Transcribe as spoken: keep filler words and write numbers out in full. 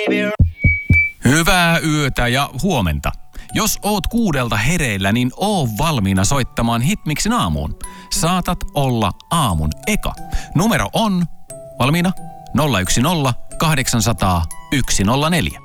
Hyvää yötä ja huomenta. Jos oot kuudelta hereillä, niin oo valmiina soittamaan Hitmixin aamuun. Saatat olla aamun eka. Numero on valmiina nolla yksi nolla kahdeksan nolla nolla yksi nolla neljä.